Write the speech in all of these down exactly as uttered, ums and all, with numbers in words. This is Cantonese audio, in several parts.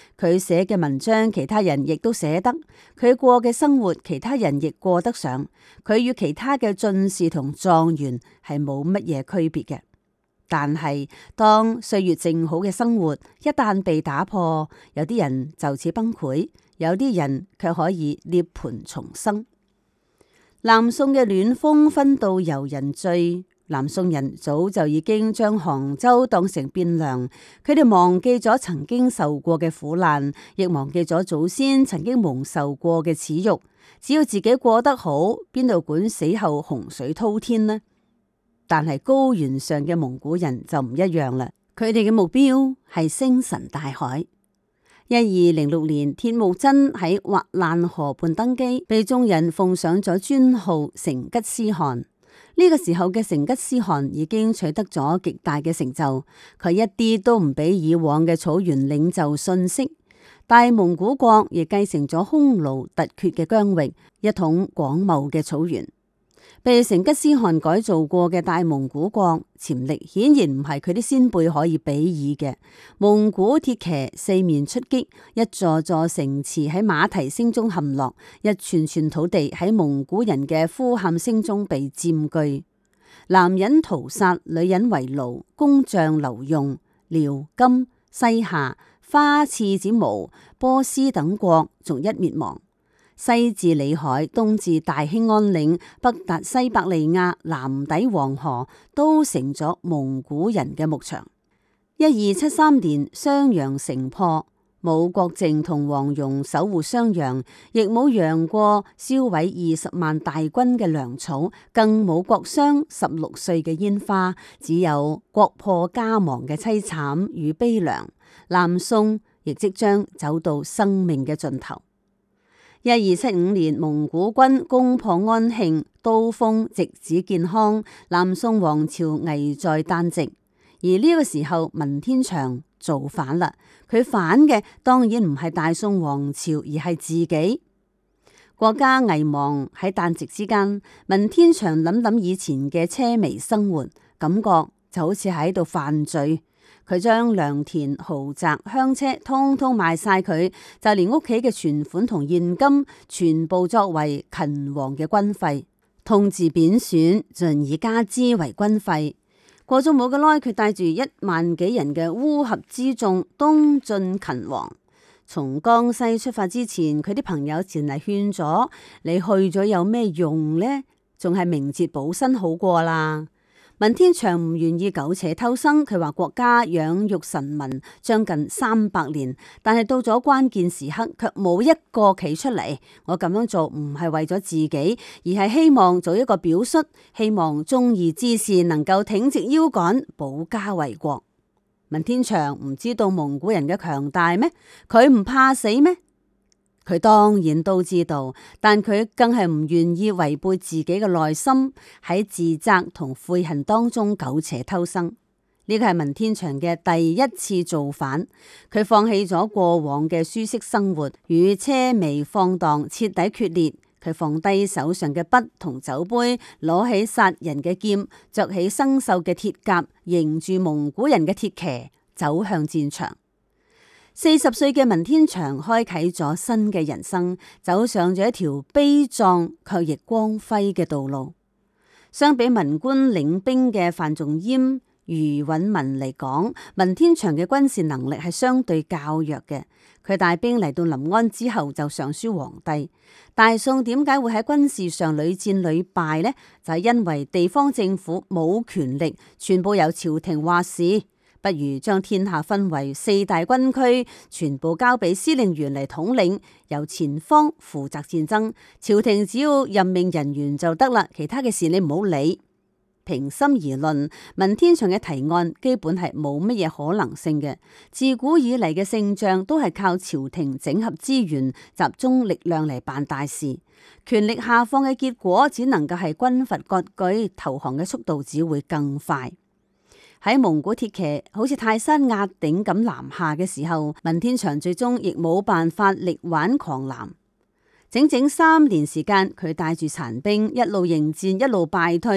佢寫嘅文章其他人亦都寫得，佢過嘅生活其他人亦過得上，佢與其他嘅進士同狀元係冇乜嘢區別嘅。但係當歲月靜好嘅生活一旦被打破，有啲人就此崩潰，有啲人卻可以涅槃重生。南宋嘅暖風分到遊人醉，南宋人早就已經將杭州當成汴梁，佢哋忘記咗曾經受過嘅苦難，亦忘記咗祖先曾經蒙受過嘅恥辱。只要自己過得好，邊度管死後洪水滔天呢？但係高原上嘅蒙古人就唔一樣啦，佢哋嘅目標係星辰大海。一二零六年，鐵木真喺滑爛河畔登基，被眾人奉上咗尊號成吉思汗。呢、這個時候嘅成吉思汗已經取得咗極大嘅成就，佢一啲都唔比以往嘅草原領袖遜色。大蒙古國亦繼承咗匈奴突厥嘅疆域，一統廣袤嘅草原。被成吉思汗改造過嘅大蒙古國潛力顯然唔係佢啲先輩可以比擬嘅。蒙古鐵騎四面出擊，一座座城池喺馬蹄聲中陷落，一寸寸土地喺蒙古人嘅呼喊聲中被佔據。男人屠殺，女人為奴，工匠留用，遼金、西夏、花剌子模、波斯等國逐一滅亡。西至里海，東至大興安嶺，北達西伯利亞，南抵黃河，都成咗蒙古人嘅牧場。一二七三年，襄陽城破，冇郭靖同黃蓉守護襄陽，亦冇楊過燒毀二十萬大軍嘅糧草，更冇國殤十六歲嘅煙花，只有國破家亡嘅淒慘與悲涼。南宋亦即將走到生命嘅盡頭。一二七五年，蒙古軍攻破安慶，刀鋒直指建康，南宋王朝危在旦夕。而呢個時候，文天祥造反啦，佢反嘅當然唔係大宋王朝，而係自己。國家危亡喺旦夕之間，文天祥諗諗以前嘅奢靡生活，感覺就好似喺度犯罪。佢將良田、豪宅、香車通通賣晒佢，就連屋企嘅存款同現金全部作為勤王嘅軍費，通治貶選，盡以加之為軍費。過咗冇幾耐，佢帶住一萬幾人嘅烏合之眾東進勤王。從江西出發之前，佢啲朋友前嚟勸咗：你去咗有咩用呢？仲係明哲保身好過啦。文天祥唔願意苟且偷生，佢話國家養育臣民將近三百年，但係到咗關鍵時刻，卻冇一個企出嚟。我咁樣做唔係為咗自己，而係希望做一個表率，希望忠義之士能夠挺直腰桿，保家衛國。文天祥唔知道蒙古人嘅強大咩？佢唔怕死咩？佢當然都知道，但佢更係唔願意違背自己嘅內心，喺自責同悔恨當中苟且偷生。呢個係文天祥嘅第一次造反，佢放棄咗過往嘅舒適生活，與奢靡放蕩徹底決裂。佢放低手上嘅筆同酒杯，攞起殺人嘅劍，着起生鏽嘅鐵甲，迎住蒙古人嘅鐵騎，走向戰場。四十歲嘅文天祥開啟咗新嘅人生，走上咗一條悲壯卻亦光輝嘅道路。相比文官領兵嘅范仲淹、余允文嚟講，文天祥嘅軍事能力係相對較弱嘅。佢帶兵嚟到臨安之後，就上書皇帝：大宋點解會喺軍事上屢戰屢敗呢？就係因為地方政府冇權力，全部由朝廷話事。不如將天下分為四大軍區，全部交俾司令員嚟統領，由前方負責戰爭，朝廷只要任命人員就得啦，其他嘅事你唔好理。平心而論，文天祥嘅提案基本係冇乜嘢可能性嘅。自古以嚟嘅勝仗都係靠朝廷整合資源、集中力量嚟辦大事，權力下放嘅結果只能夠係軍閥割據，投降嘅速度只會更快。喺蒙古鐵騎好似泰山壓頂咁南下嘅時候，文天祥最終亦冇辦法力挽狂瀾。整整三年時間，佢帶住殘兵一路迎戰，一路敗退，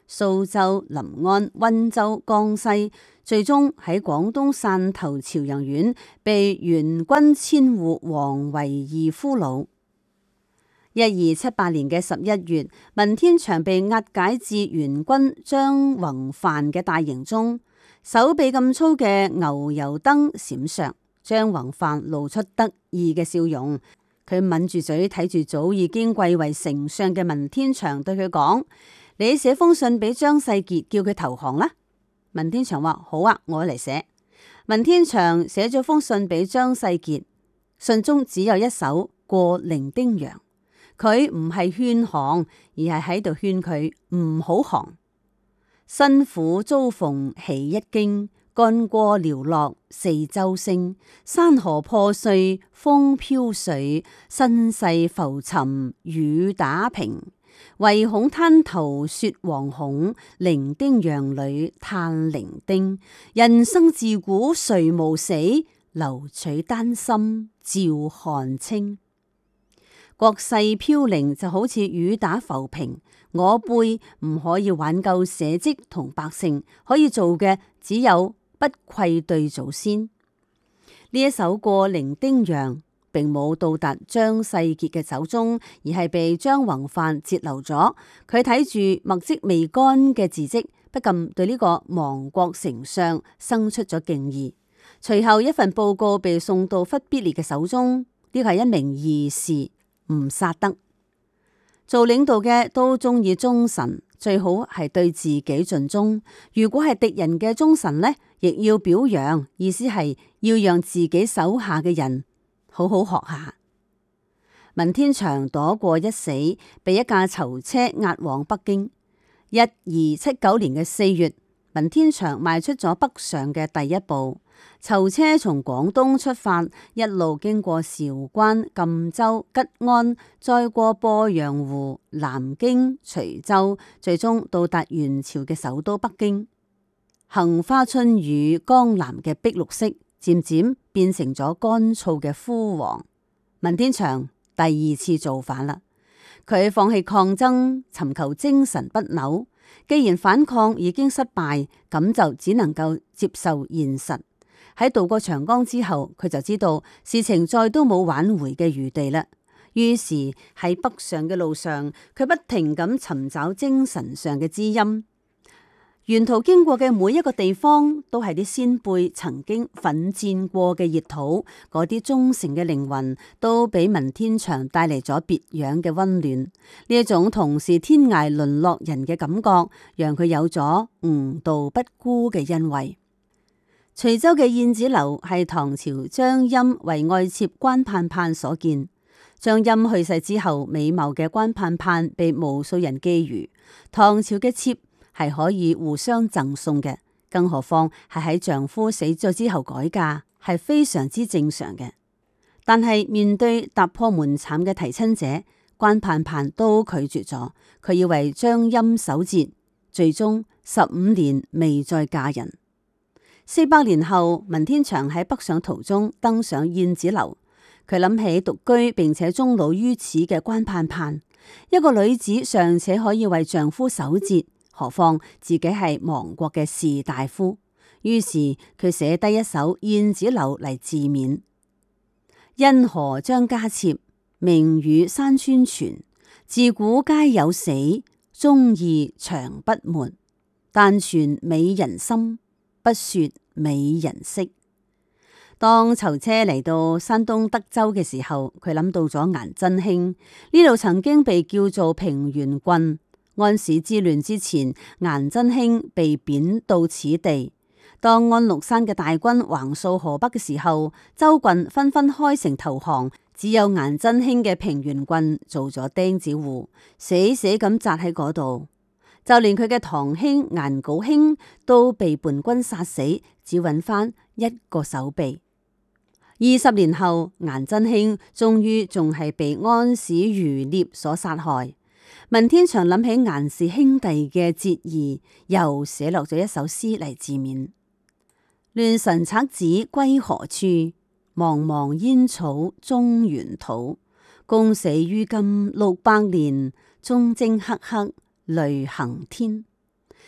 蘇州、臨安、溫州、江西，最終喺廣東汕頭潮陽縣被元軍千戶黃維義俘虜。一二七八年嘅十一月，文天祥被押解至元軍張宏範嘅大營中，手臂咁粗嘅牛油燈閃爍，張宏範露出得意嘅笑容。佢抿住嘴睇住早已經貴為丞相嘅文天祥，對佢講：你寫封信俾張世傑，叫佢投降啦。文天祥話：好啊，我嚟寫。文天祥寫咗封信俾張世傑，信中只有一首過零丁洋。佢唔係勸降，而係喺度勸佢唔好降。辛苦遭逢起一經，干戈寥落四周星。山河破碎風飄水，身世浮沉雨打平。唯恐灘頭說惶恐，零丁洋裏嘆零丁。人生自古誰無死，留取丹心照汗青。國勢飄零就好似雨打浮萍，我輩唔可以挽救社稷同百姓，可以做嘅只有不愧對祖先。呢一首過零丁洋並冇到達張世傑嘅手中，而係被張宏範截留咗。佢睇住墨跡未乾嘅字跡，不禁對呢個亡國丞相生出咗敬意。隨後一份報告被送到忽必烈嘅手中，呢個係一名義士。唔殺得，做領導嘅都中意忠臣，最好係對自己盡忠。如果係敵人嘅忠臣呢，亦要表揚，意思係要讓自己手下嘅人好好學下。文天祥躲過一死，被一架囚車押往北京。一二七九年嘅四月，文天祥邁出咗北上嘅第一步。囚車從廣東出發，一路經過韶關、贛州、吉安，再過鄱陽湖、南京、徐州，最終到達元朝嘅首都北京。杏花春雨江南嘅碧綠色，漸漸變成咗乾燥嘅枯黃。文天祥第二次造反啦，佢放棄抗爭，尋求精神不朽。既然反抗已經失敗，咁就只能夠接受現實。喺渡過長江之後，佢就知道事情再都冇挽回嘅餘地啦。於是喺北上嘅路上，佢不停咁尋找精神上嘅知音。沿途經過嘅每一個地方，都係啲先輩曾經奮戰過嘅熱土，嗰啲忠誠嘅靈魂，都俾文天祥帶嚟咗別樣嘅溫暖。呢一種同是天涯淪落人嘅感覺，讓佢有咗吾道不孤嘅欣慰。徐州嘅燕子樓係唐朝張歆為愛妾關盼盼所建。張歆去世之後，美貌嘅關盼盼被無數人覬覦。唐朝嘅妾係可以互相贈送嘅，更何況係喺丈夫死咗之後改嫁，係非常之正常嘅。但係面對踏破門檻嘅提親者，關盼盼都拒絕咗。佢要為張歆守節，最終十五年未再嫁人。四百年後，文天祥喺北上途中登上燕子樓，佢諗起獨居並且終老於此嘅關盼盼，一個女子尚且可以為丈夫守節，何況自己係亡國嘅士大夫。於是佢寫低一首《燕子樓》嚟自勉：因何張家妾，名與山川傳。自古皆有死，忠義長不沒。但傳美人心，不說美人色。當囚車嚟到山東德州嘅時候，佢諗到咗顏真卿。呢度曾經被叫做平原郡。安史之亂之前，顏真卿被貶到此地。當安祿山嘅大軍橫掃河北嘅時候，州郡紛紛開城投降，只有顏真卿嘅平原郡做咗釘子戶，死死咁紮喺嗰度。就連佢嘅堂兄顏杲卿都被叛軍殺死，只揾翻一個手臂。二十年後，顏真卿終於仲係被安史餘孽所殺害。文天祥諗起顏氏兄弟嘅節義，又寫落咗一首詩嚟自勉：亂臣賊子歸何處？茫茫煙草中原土。公死於今六百年，忠貞赫赫淚行天。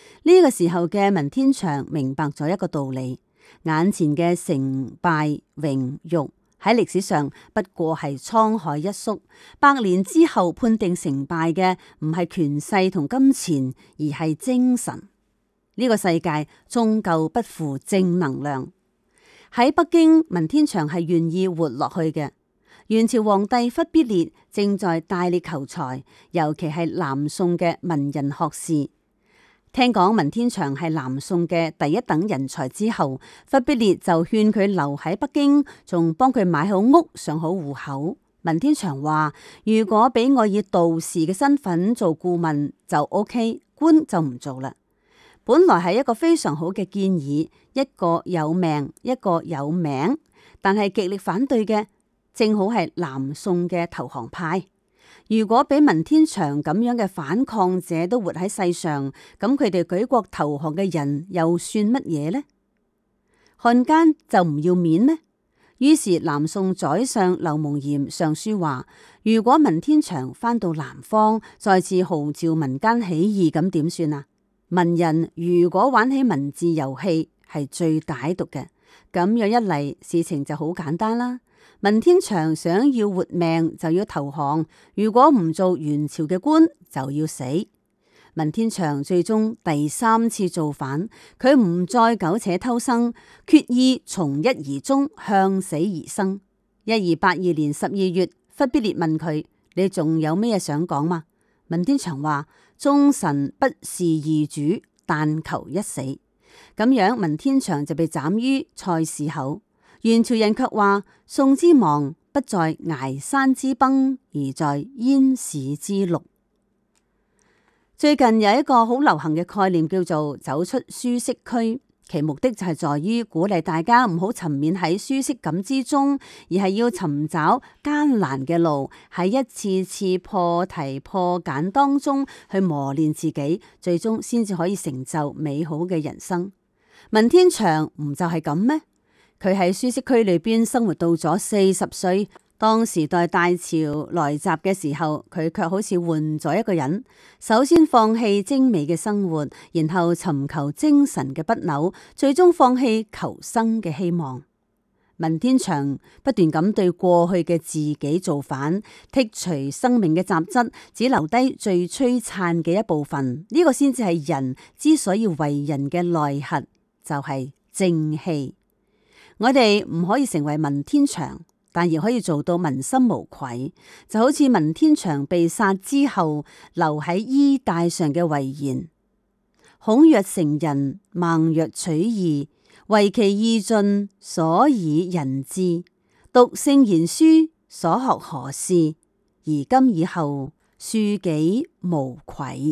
呢個時候嘅文天祥明白咗一個道理：眼前嘅成敗榮辱喺歷史上不過係滄海一粟，百年之後判定成敗嘅唔係權勢同金錢，而係精神。呢個世界終究不負正能量。喺北京，文天祥係願意活落去嘅。元朝皇帝忽必烈正在大力求才，尤其係南宋嘅文人學士。聽講文天祥係南宋嘅第一等人才之後，忽必烈就勸佢留喺北京，仲幫佢買好屋、上好戶口。文天祥話：如果俾我以道士嘅身份做顧問就 OK， 官就唔做啦。本來係一個非常好嘅建議，一個有命，一個有名，但係極力反對嘅正好係南宋嘅投降派。如果俾文天祥咁樣嘅反抗者都活喺世上，咁佢哋舉國投降嘅人又算乜嘢呢？漢奸就唔要面咩？於是南宋宰相劉蒙炎上書話：如果文天祥返到南方，再次號召民間起義，咁點算啊？文人如果玩起文字遊戲，係最歹毒嘅。咁樣一嚟，事情就好簡單啦。文天祥想要活命就要投降，如果唔做元朝嘅官就要死。文天祥最終第三次造反，佢唔再苟且偷生，決意從一而終，向死而生。一二八二年十二月，忽必烈問佢：你仲有咩想講嗎？文天祥話：忠臣不是二主，但求一死。咁樣文天祥就被斬於菜市口。元朝人卻話：宋之亡不在崖山之崩，而在煙市之戮。最近有一個好流行嘅概念叫做走出舒適區，其目的就係在於鼓勵大家唔好沉湎喺舒適感之中，而係要尋找艱難嘅路，喺一次次破題破繭當中去磨練自己，最終先至可以成就美好嘅人生。文天祥唔就係咁咩？佢喺舒適區裏邊生活到咗四十歲，當時代大潮來襲嘅時候，佢卻好似換咗一個人。首先放棄精美嘅生活，然後尋求精神嘅不朽，最終放棄求生嘅希望。文天祥不斷咁對過去嘅自己造反，剔除生命嘅雜質，只留低最璀璨嘅一部分。呢、這個先至係人之所以為人嘅內核，就係、是、正氣。我哋唔可以成為文天祥，但亦可以做到問心無愧。就好似文天祥被殺之後留喺衣帶上嘅遺言：孔曰成仁，孟曰取義，惟其義盡，所以仁至。讀聖賢書，所學何事？而今以後，恕己無愧。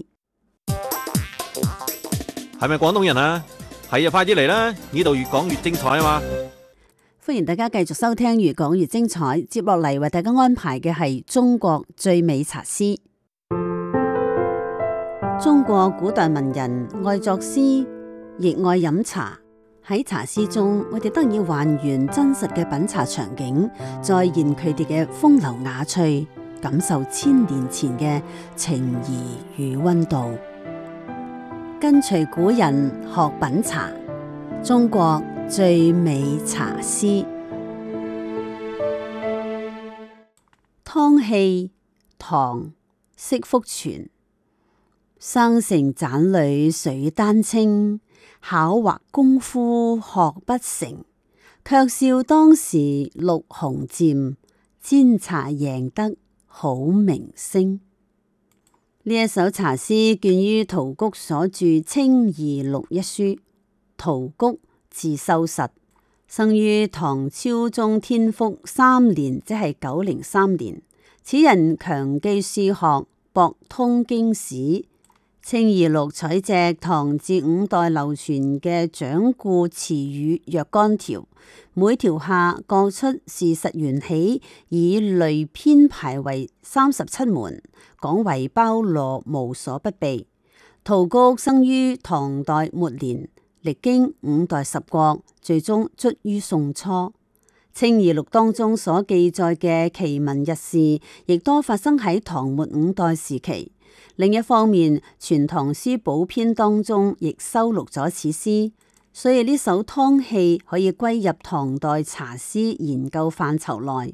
係咪廣東人啊？係啊，快啲嚟啦！呢度越講越精彩啊嘛！ 歡迎大家繼續收聽越講越精彩，接落嚟為大家安排嘅係中國最美茶詩。中國古代文人愛作詩，亦愛飲茶。喺茶詩中，我哋得以還原真實嘅品茶場景，再現佢哋嘅風流雅趣，感受千年前嘅情誼與溫度。跟隨古人學品茶，中國最美茶詩。湯器，唐，釋福全。生成棧裏水丹青，巧畫功夫學不成。卻笑當時陸鴻漸，煎茶贏得好名聲。呢一首茶詩見於陶谷所著《清異錄》一書。陶谷字秀實，生於唐昭宗天福三年，即係九零三年。此人強記書學，博通經史。《清異錄》採借唐至五代流傳嘅掌故詞語若干條，每條下各出事實緣起，以類編排為三十七門，廣為包羅，無所不備。陶谷生於唐代末年，歷經五代十國，最終卒於宋初。《清異錄》當中所記載嘅奇聞軼事，亦多發生喺唐末五代時期。 另一方面，《全唐詩補編》當中亦收錄咗此詩，所以呢首湯氣可以歸入唐代茶詩研究範疇內。